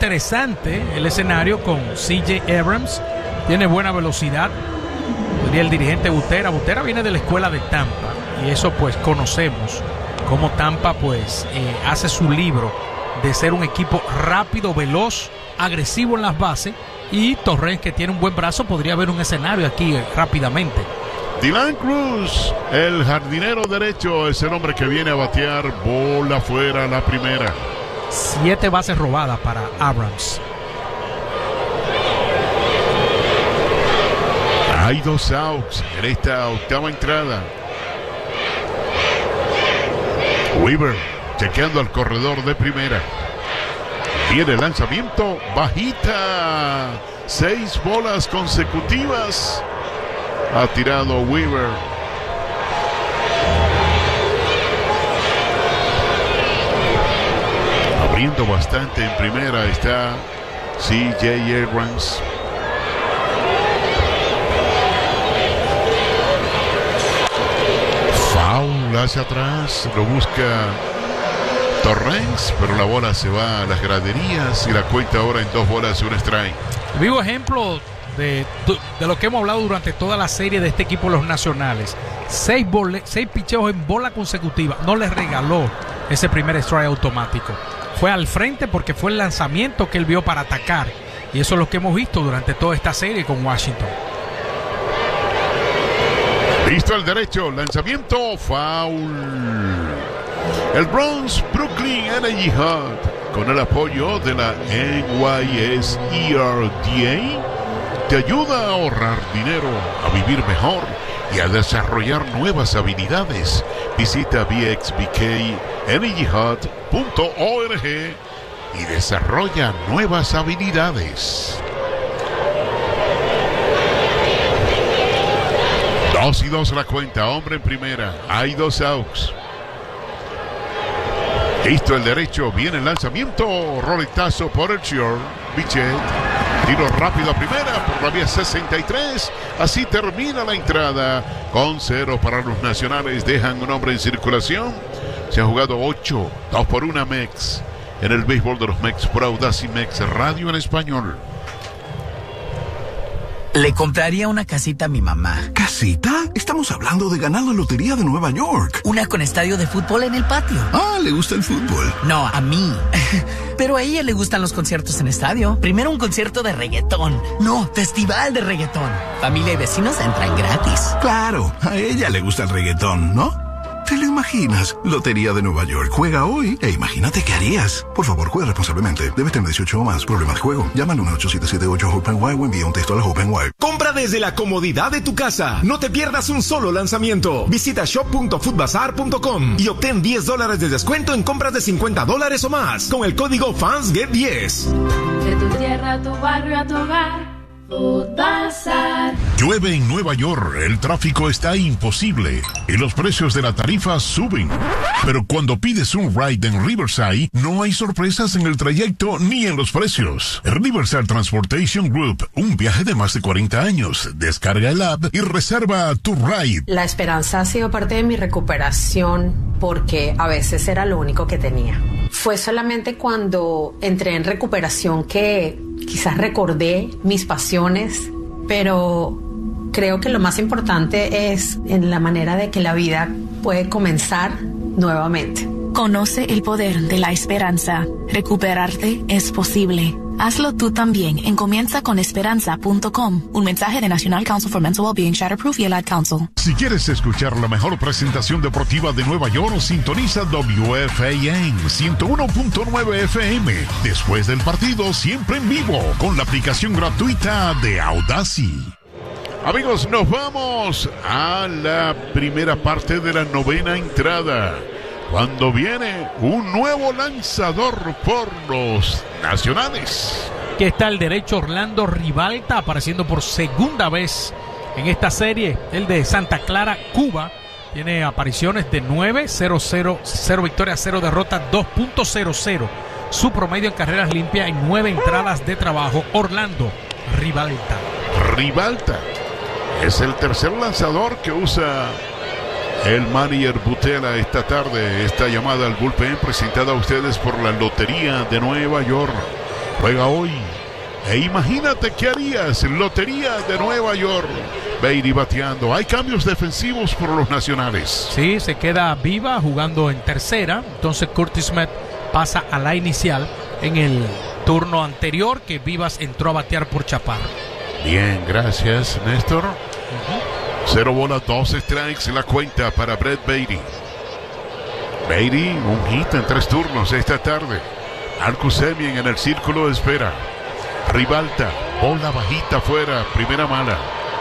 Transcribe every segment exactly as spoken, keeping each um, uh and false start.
interesante el escenario con C J Abrams. Tiene buena velocidad. Diría el dirigente Butera. Butera viene de la escuela de Tampa. Y eso pues conocemos cómo Tampa pues eh, hace su libro de ser un equipo rápido, veloz, agresivo en las bases. Y Torrens, que tiene un buen brazo, podría haber un escenario aquí eh, rápidamente. Dylan Cruz, el jardinero derecho, es el hombre que viene a batear bola fuera la primera. Siete bases robadas para Abrams. Hay dos outs en esta octava entrada. Weaver chequeando al corredor de primera. Viene el lanzamiento, bajita. Seis bolas consecutivas. Ha tirado Weaver. Abriendo bastante en primera está C J Abrams. Foul hacia atrás, lo busca Torrens, pero la bola se va a las graderías y la cuenta ahora en dos bolas y un strike. Vivo ejemplo de, de lo que hemos hablado durante toda la serie de este equipo, los nacionales. Seis, bole, seis picheos en bola consecutiva. No les regaló ese primer strike automático. Fue al frente porque fue el lanzamiento que él vio para atacar. Y eso es lo que hemos visto durante toda esta serie con Washington. Listo el derecho, lanzamiento, foul. El Bronx Brooklyn Energy Hub, con el apoyo de la N Y S E R D A, te ayuda a ahorrar dinero, a vivir mejor y a desarrollar nuevas habilidades. Visita b x b k energy hub punto org y desarrolla nuevas habilidades. Dos y dos la cuenta, hombre en primera, hay dos outs. Listo el derecho, viene el lanzamiento, roletazo por el short, Bichette, tiro rápido a primera por la vía sesenta y tres, así termina la entrada, con cero para los nacionales, dejan un hombre en circulación, se ha jugado ocho, dos por una Mex, en el béisbol de los Mex por Audacy Mex Radio en español. Le compraría una casita a mi mamá. ¿Casita? Estamos hablando de ganar la lotería de Nueva York. Una con estadio de fútbol en el patio. Ah, ¿le gusta el fútbol? No, a mí. Pero a ella le gustan los conciertos en estadio. Primero un concierto de reggaetón. No, festival de reggaetón. Familia y vecinos entran gratis. Claro, a ella le gusta el reggaetón, ¿no? ¿Te lo imaginas? Lotería de Nueva York. Juega hoy e imagínate qué harías. Por favor, juega responsablemente. Debes tener dieciocho o más. Problema de juego. Llama al uno ocho siete siete ocho Hope and Y o envía un texto a la Hope and Y. Compra desde la comodidad de tu casa. No te pierdas un solo lanzamiento. Visita shop punto foodbazar punto com y obtén diez dólares de descuento en compras de cincuenta dólares o más con el código Fans Get diez. De tu tierra a tu barrio a tu hogar. Foodbazar. Llueve en Nueva York, el tráfico está imposible y los precios de la tarifa suben. Pero cuando pides un ride en Riverside, no hay sorpresas en el trayecto ni en los precios. Riverside Transportation Group, un viaje de más de cuarenta años. Descarga el app y reserva tu ride. La esperanza ha sido parte de mi recuperación porque a veces era lo único que tenía. Fue solamente cuando entré en recuperación que quizás recordé mis pasiones, pero creo que lo más importante es en la manera de que la vida puede comenzar nuevamente. Conoce el poder de la esperanza. Recuperarte es posible. Hazlo tú también en comienza con esperanza punto com. Un mensaje de National Council for Mental Wellbeing, Shatterproof y el Ad Council. Si quieres escuchar la mejor presentación deportiva de Nueva York, sintoniza W F A N ciento uno punto nueve F M. Después del partido, siempre en vivo, con la aplicación gratuita de Audacy. Amigos, nos vamos a la primera parte de la novena entrada, cuando viene un nuevo lanzador por los nacionales. Que está el derecho Orlando Rivalta, apareciendo por segunda vez en esta serie. El de Santa Clara, Cuba. Tiene apariciones de nueve, cero, cero, cero victorias, cero derrotas, dos punto cero cero. Su promedio en carreras limpias en nueve entradas de trabajo. Orlando Rivalta. Rivalta es el tercer lanzador que usa el manager Butera esta tarde. Esta llamada al bullpen presentada a ustedes por la Lotería de Nueva York. juega hoy. E imagínate qué harías, Lotería de Nueva York. Beatty bateando. Hay cambios defensivos por los nacionales. Sí, se queda Viva jugando en tercera. Entonces Curtis Smith pasa a la inicial en el turno anterior que Vivas entró a batear por Chaparro. Bien, gracias, Néstor. Uh-huh. Cero bolas, dos strikes en la cuenta para Brett Beatty. Beatty, un hit en tres turnos esta tarde. Marcus Semien en el círculo de espera. Rivalta, bola bajita afuera, primera mala.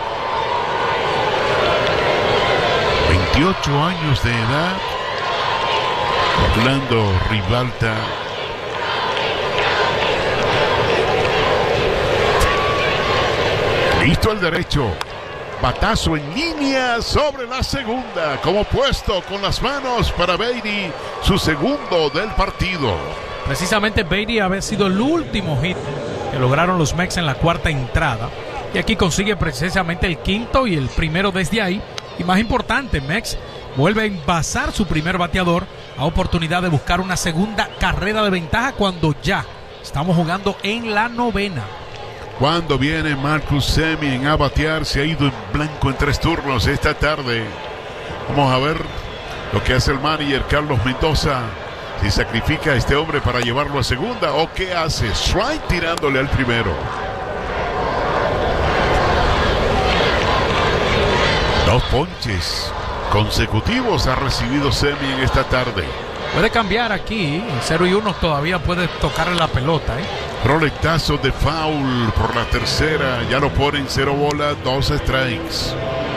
veintiocho años de edad. Orlando Rivalta. Listo el derecho. Batazo en línea sobre la segunda. Como puesto con las manos para Beatty, su segundo del partido. Precisamente Beatty había sido el último hit que lograron los Mex en la cuarta entrada. Y aquí consigue precisamente el quinto y el primero desde ahí. Y más importante, Mex vuelve a envasar su primer bateador a oportunidad de buscar una segunda carrera de ventaja cuando ya estamos jugando en la novena. Cuando viene Marcus Semien a batear, se ha ido en blanco en tres turnos esta tarde. Vamos a ver lo que hace el manager Carlos Mendoza. Si sacrifica a este hombre para llevarlo a segunda o qué hace. Strike tirándole al primero. Dos ponches consecutivos ha recibido Semien esta tarde. Puede cambiar aquí, en cero y uno todavía puede tocarle la pelota, ¿eh? Roletazo de foul por la tercera, ya lo pone en cero bola, dos strikes.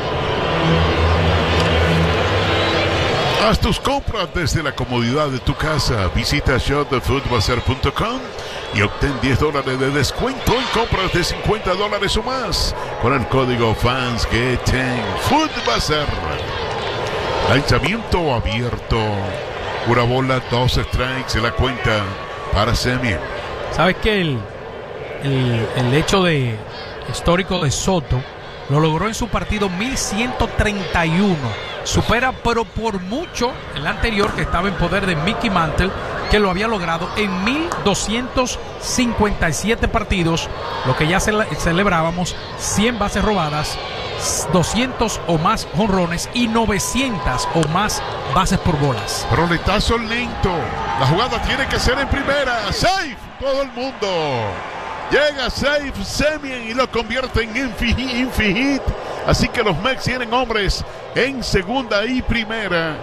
Haz tus compras desde la comodidad de tu casa. Visita shop de food bazar punto com y obtén diez dólares de descuento en compras de cincuenta dólares o más con el código FANSGET10. Food Bazar. Lanzamiento abierto. Una bola, dos strikes en la cuenta para Semien. ¿Sabes qué? El, el, el hecho de histórico de Soto lo logró en su partido mil ciento treinta y uno. Supera, pero por mucho, el anterior que estaba en poder de Mickey Mantle, que lo había logrado en mil doscientos cincuenta y siete partidos, lo que ya cele- celebrábamos, cien bases robadas, doscientos o más jonrones y novecientas o más bases por bolas. Roletazo lento. La jugada tiene que ser en primera. Safe. Todo el mundo. Llega safe Semien y lo convierte en infi, infi hit. Así que los Mex tienen hombres en segunda y primera.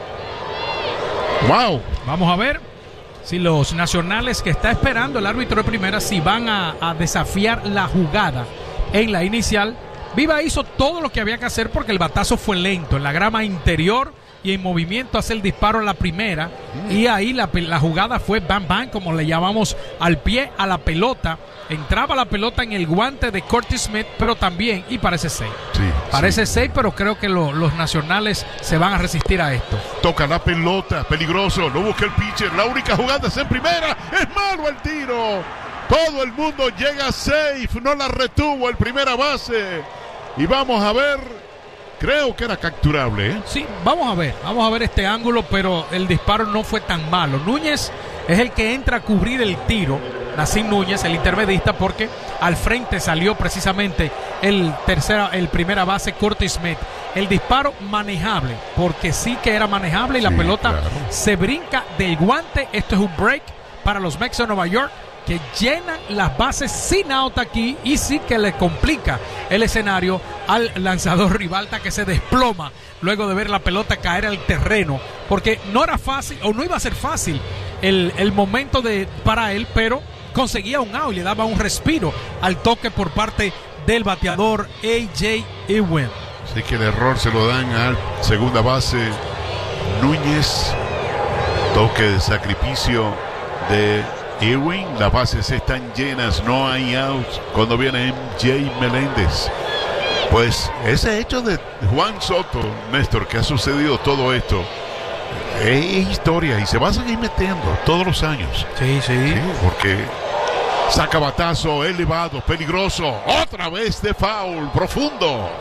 Wow. Vamos a ver si los nacionales que está esperando el árbitro de primera, si van a, a desafiar la jugada en la inicial. Viva hizo todo lo que había que hacer porque el batazo fue lento en la grama interior y en movimiento hace el disparo a la primera mm. y ahí la, la jugada fue bam bam, como le llamamos, al pie a la pelota. Entraba la pelota en el guante de Curtis Smith, pero también, y parece seis. Sí, parece sí. seis, pero creo que lo, los nacionales se van a resistir a esto. Toca la pelota, peligroso, lo busca el pitcher. La única jugada es en primera, es malo el tiro. Todo el mundo llega safe, no la retuvo el primera base. Y vamos a ver, creo que era capturable, ¿eh? Sí, vamos a ver, vamos a ver este ángulo, pero el disparo no fue tan malo. Núñez es el que entra a cubrir el tiro, Nacín Núñez, el intermedista, porque al frente salió precisamente el tercera, el primera base Curtis Smith. El disparo manejable, porque sí que era manejable y la sí, pelota claro. se brinca del guante. Esto es un break para los Mets de Nueva York, que llenan las bases sin out aquí y sí que le complica el escenario al lanzador Rivalta, que se desploma luego de ver la pelota caer al terreno, porque no era fácil o no iba a ser fácil el, el momento de para él, pero conseguía un out y le daba un respiro al toque por parte del bateador A J Ewing. Así que el error se lo dan al segunda base Núñez. Toque de sacrificio de Ewing. Las bases están llenas, no hay outs cuando viene M J Meléndez. Pues ese hecho de Juan Soto, Néstor, que ha sucedido todo esto, es historia y se va a seguir metiendo todos los años. Sí, sí. Sí, porque saca batazo elevado, peligroso, otra vez de foul, profundo.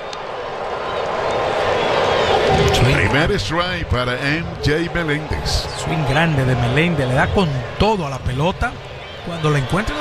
Swing. Primer strike para M J Meléndez. Swing grande de Meléndez, le da con todo a la pelota cuando la encuentren